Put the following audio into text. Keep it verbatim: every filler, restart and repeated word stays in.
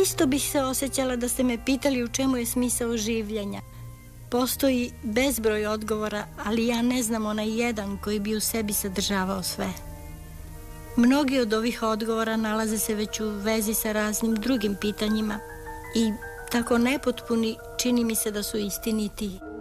Isto bih se osjećala da ste me pitali u čemu je smisao življenja. Postoji bezbroj odgovora, ali ja ne znam onaj jedan koji bi u sebi sadržavao sve. Mnogi od ovih odgovora nalaze se već u vezi sa raznim drugim pitanjima i tako nepotpuni čini mi se da su istiniti.